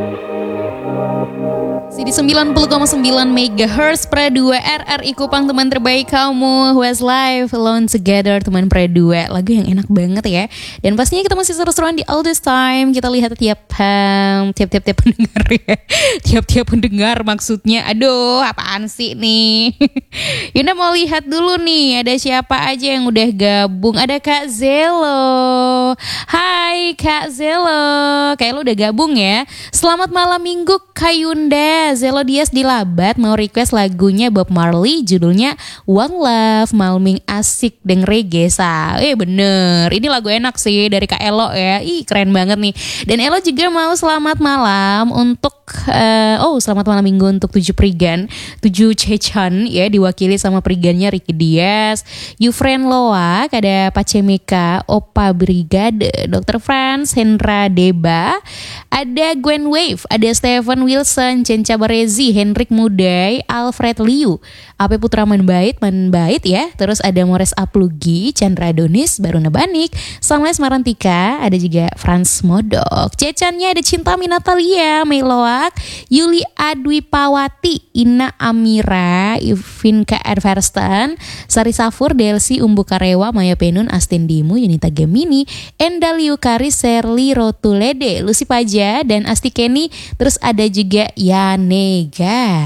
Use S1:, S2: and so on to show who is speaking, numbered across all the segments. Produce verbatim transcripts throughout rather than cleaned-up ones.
S1: Di sembilan puluh koma sembilan megahertz Pra dua R R I Kupang, teman terbaik kamu. Westlife, Alone Together, teman Pra dua. Lagu yang enak banget ya. Dan pastinya kita masih seru-seruan di All This Time. Kita lihat tiap um, tiap-tiap tiap pendengar ya. Tiap-tiap pendengar maksudnya. Aduh, apaan sih nih? Yunda mau lihat dulu nih, ada siapa aja yang udah gabung. Ada Kak Zelo. Hai Kak Zelo. Kayak lo udah gabung ya. Selamat malam minggu Kak Yunda. Zelo Dias di Labat mau request lagunya Bob Marley, judulnya One Love, Malming asik deng reggae sa. Eh bener, ini lagu enak sih dari Kak Elo ya. Ih keren banget nih. Dan Elo juga mau selamat malam untuk uh, oh selamat malam minggu untuk tujuh Prigan, tujuh Cecan ya, diwakili sama Prigannya Ricky Dias, Yufren Loak, ada Pacemika, Opa Brigade, dokter Franz, Hendra Deba, ada Gwen Wave, ada Stephen Wilson, Cenca Barezi, Henrik Mudai, Alfred Liu, Ape Putra Manbait, Manbait ya. Terus ada Mores Aplugi, Chandra Donis, Baruna Banik, Samles Marantika, ada juga Franz Modok. Cecannya ada Cinta Minatalia, Meloak, Yuli Adwipawati, Ina Amira, Ivinka Adverstan, Sari Safur, Delsi Umbu Karewa, Maya Penun, Astin Dimu, Yunita Gemini, Endal Yukari, Serli Rotulede, Lucy Paja, dan Asti Kenny. Terus ada juga Yanega.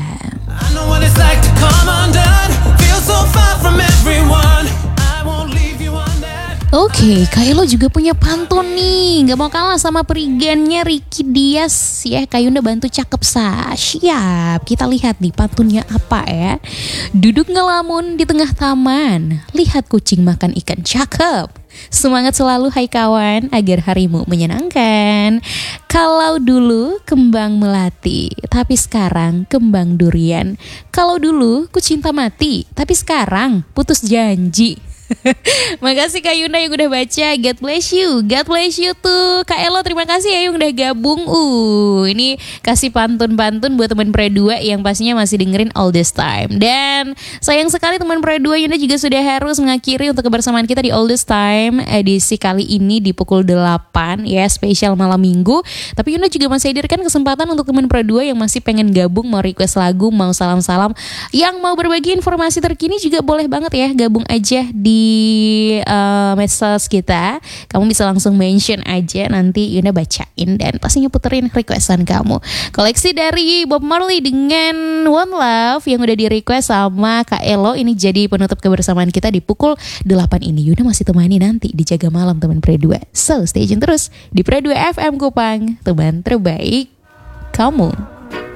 S1: Oke, okay, Kaylo juga punya pantun nih. Gak mau kalah sama perigannya Ricky Dias ya. Kayunda bantu cakep sah. Siap, kita lihat nih pantunnya apa ya. Duduk ngelamun di tengah taman, lihat kucing makan ikan cakep. Semangat selalu hai kawan, agar harimu menyenangkan. Kalau dulu kembang melati, tapi sekarang kembang durian. Kalau dulu ku cinta mati, tapi sekarang putus janji. Makasih Kak Yunda yang udah baca. God bless you. God bless you tuh Kak Elo, terima kasih ya yang udah gabung. Uh, ini kasih pantun-pantun buat teman Pra dua yang pastinya masih dengerin All This Time. Dan sayang sekali teman Pra dua, Yunda juga sudah harus mengakhiri untuk kebersamaan kita di All This Time edisi kali ini di pukul delapan ya, spesial malam minggu. Tapi Yunda juga masih hadirkan kesempatan untuk teman Pra dua yang masih pengen gabung, mau request lagu, mau salam-salam, yang mau berbagi informasi terkini juga boleh banget ya, gabung aja di di uh, medsos kita. Kamu bisa langsung mention aja, nanti Yunda bacain dan pastinya puterin requestan kamu. Koleksi dari Bob Marley dengan One Love yang udah di request sama Kak Elo ini jadi penutup kebersamaan kita di pukul delapan ini. Yunda masih temani nanti di Jaga Malam teman Pra dua. So stay tune terus di Pra dua F M Kupang, teman terbaik kamu.